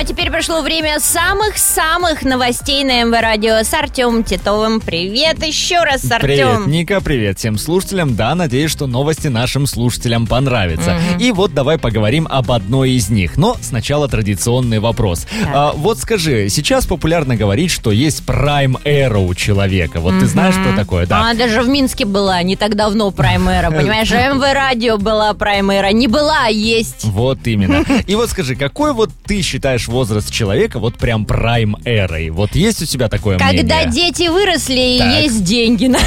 а теперь пришло время самых-самых новостей на МВ Радио с Артемом Титовым. Привет еще раз, Артем. Привет, Ника, привет всем слушателям. Да, надеюсь, что новости нашим слушателям понравятся. И вот давай поговорим об одной из них. Но сначала традиционный вопрос. Вот скажи, сейчас популярно говорить, что есть Prime Era у человека. Вот ты знаешь, что такое, да? Даже в Минске была не так давно Prime Era, понимаешь? МВ Радио была Prime Era. Не была, а есть. Вот именно. И вот скажи, какой вот ты считаешь возраст человека вот прям Prime Era? Вот есть у тебя такое мнение? Когда дети выросли и Так. есть деньги на